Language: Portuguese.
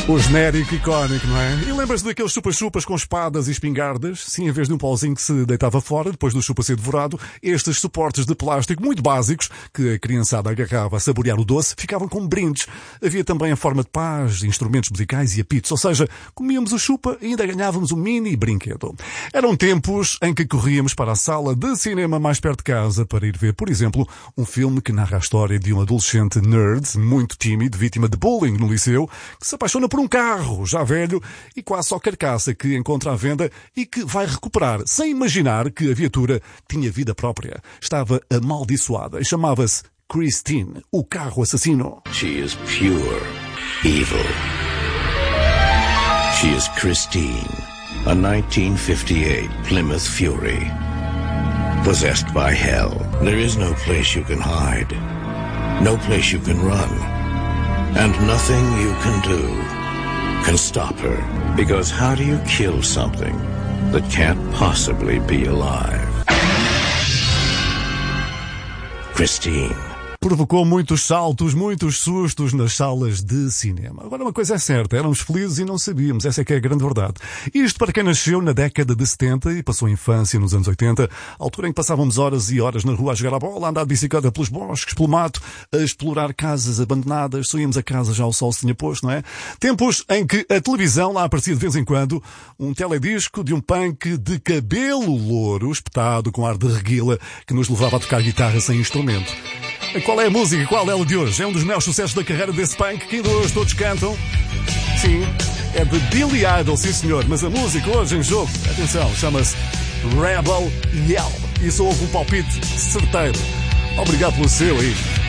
O genérico icónico, não é? E lembras-te daqueles chupa-chupas com espadas e espingardas? Sim, em vez de um pauzinho que se deitava fora depois do chupa ser devorado, estes suportes de plástico muito básicos que a criançada agarrava a saborear o doce ficavam como brindes. Havia também a forma de pás, instrumentos musicais e apitos, ou seja, comíamos o chupa e ainda ganhávamos um mini brinquedo. Eram tempos em que corríamos para a sala de cinema mais perto de casa para ir ver, por exemplo, um filme que narra a história de um adolescente nerd, muito tímido, vítima de bullying no liceu, que se apaixona por um carro já velho e quase só carcaça que encontra à venda e que vai recuperar, sem imaginar que a viatura tinha vida própria. Estava amaldiçoada e chamava-se Christine, o carro assassino. She is pure evil. She is Christine, a 1958 Plymouth Fury. Possessed by hell. There is no place you can hide. No place you can run. And nothing you can do can stop her. Because how do you kill something that can't possibly be alive? Christine. Provocou muitos saltos, muitos sustos nas salas de cinema. Agora uma coisa é certa, éramos felizes e não sabíamos, essa é que é a grande verdade. Isto para quem nasceu na década de 70 e passou a infância nos anos 80, altura em que passávamos horas e horas na rua a jogar a bola, a andar de bicicleta pelos bosques, pelo mato, a explorar casas abandonadas, só íamos a casa já o sol se tinha posto, não é? Tempos em que a televisão lá aparecia de vez em quando um teledisco de um punk de cabelo louro, espetado com ar de reguila, que nos levava a tocar guitarra sem instrumento. Qual é a música? Qual é ela de hoje? É um dos maiores sucessos da carreira desse punk que ainda hoje todos cantam. Sim, é de Billy Idol, sim senhor. Mas a música hoje em jogo, atenção, chama-se Rebel Yell. E só houve um palpite certeiro. Obrigado pelo seu aí.